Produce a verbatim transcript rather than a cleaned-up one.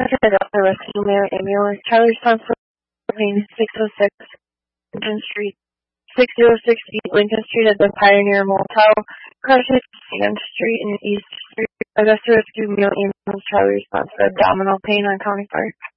Delta Rescue Male Ambulance. Charlie response for pain six oh six Lincoln Street. six oh six Lincoln Street at the Pioneer Motel. Car six Second Street and East Street. Augusta Rescue Male Ambulance. Charlie response for abdominal pain on County Fire.